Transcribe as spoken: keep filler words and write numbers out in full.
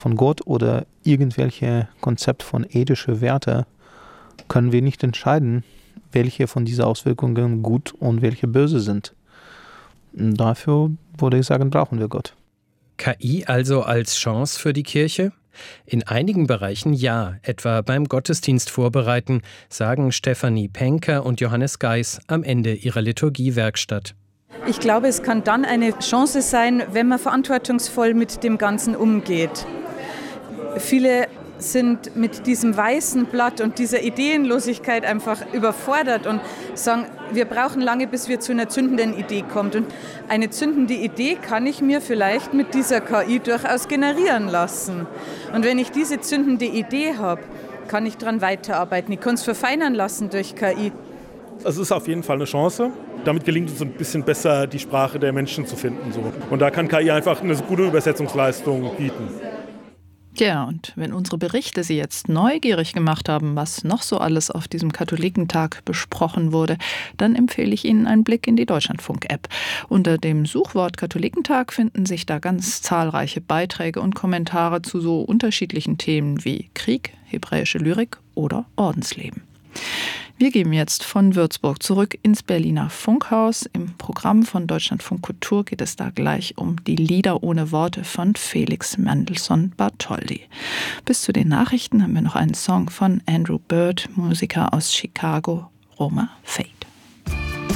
von Gott oder irgendwelche Konzept von ethischen Werte, können wir nicht entscheiden, welche von diesen Auswirkungen gut und welche böse sind. Und dafür würde ich sagen, brauchen wir Gott. K I also als Chance für die Kirche? In einigen Bereichen ja, etwa beim Gottesdienst vorbereiten, sagen Stefanie Penker und Johannes Geis am Ende ihrer Liturgiewerkstatt. Ich glaube, es kann dann eine Chance sein, wenn man verantwortungsvoll mit dem Ganzen umgeht. Viele sind mit diesem weißen Blatt und dieser Ideenlosigkeit einfach überfordert und sagen, wir brauchen lange, bis wir zu einer zündenden Idee kommen. Und eine zündende Idee kann ich mir vielleicht mit dieser K I durchaus generieren lassen. Und wenn ich diese zündende Idee habe, kann ich daran weiterarbeiten. Ich kann es verfeinern lassen durch K I. Es ist auf jeden Fall eine Chance. Damit gelingt es ein bisschen besser, die Sprache der Menschen zu finden. So. Und da kann K I einfach eine gute Übersetzungsleistung bieten. Ja, und wenn unsere Berichte Sie jetzt neugierig gemacht haben, was noch so alles auf diesem Katholikentag besprochen wurde, dann empfehle ich Ihnen einen Blick in die Deutschlandfunk-App. Unter dem Suchwort Katholikentag finden sich da ganz zahlreiche Beiträge und Kommentare zu so unterschiedlichen Themen wie Krieg, hebräische Lyrik oder Ordensleben. Wir gehen jetzt von Würzburg zurück ins Berliner Funkhaus. Im Programm von Deutschlandfunk Kultur geht es da gleich um die Lieder ohne Worte von Felix Mendelssohn Bartholdy. Bis zu den Nachrichten haben wir noch einen Song von Andrew Bird, Musiker aus Chicago, Roma Faye.